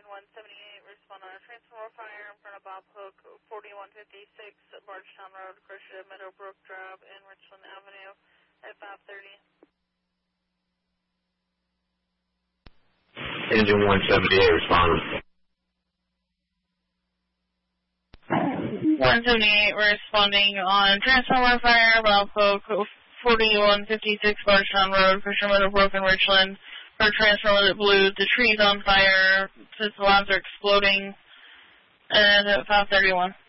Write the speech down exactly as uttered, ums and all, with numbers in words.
one seventy-eight, respond on a transformer fire in front of Bob Hook, forty-one fifty-six Bargetown Road, Crochet Meadowbrook Drive, and Richland Avenue at five thirty. Engine one seventy-eight, respond. one seventy-eight, we're responding on transformer fire, Bob Hook, forty-one fifty-six Bargetown Road, Crochet Meadowbrook, and Richland. For a transformer that blew the trees on fire, since the lines are exploding, and at five thirty-one.